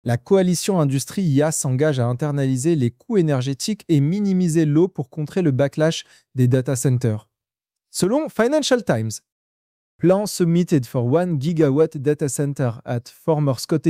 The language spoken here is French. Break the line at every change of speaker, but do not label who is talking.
La coalition Industrie IA s'engage à internaliser les coûts énergétiques et minimiser l'eau pour contrer le backlash des data centers. Selon Financial Times, plan submitted for 1 gigawatt data center at former Scottish